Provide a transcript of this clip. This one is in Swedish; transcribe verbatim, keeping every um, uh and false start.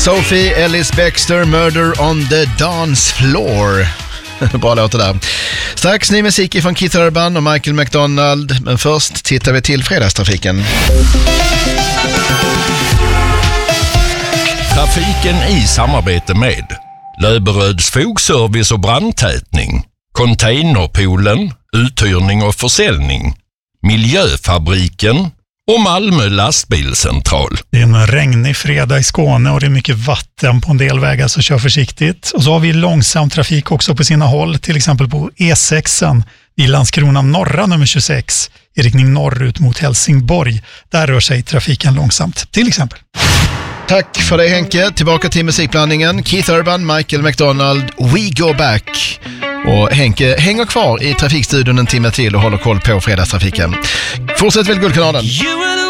Sophie Ellis-Bextor, Murder on the Dance Floor. Bra låter där. Strax ny musik från Keith Urban och Michael McDonald. Men först tittar vi till fredagstrafiken. Trafiken i samarbete med Löberöds fogservice och brandtätning, Containerpoolen, uthyrning och försäljning, Miljöfabriken och Malmö lastbilscentral. Det är en regnig fredag i Skåne och det är mycket vatten på en del vägar, så kör försiktigt. Och så har vi långsam trafik också på sina håll, till exempel på E sex i Landskrona norra nummer tjugosex i riktning norrut mot Helsingborg. Där rör sig trafiken långsamt, till exempel. Tack för det Henke. Tillbaka till musikblandningen. Keith Urban, Michael McDonald, We Go Back. Och Henke hänger kvar i trafikstudion en timme till och håller koll på fredagstrafiken. Fortsätt väl Guldkanalen.